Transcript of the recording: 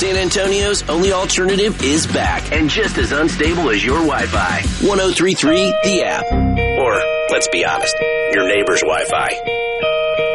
San Antonio's only alternative is back and just as unstable as your Wi-Fi. 103.3 The App. Or, let's be honest, your neighbor's Wi-Fi.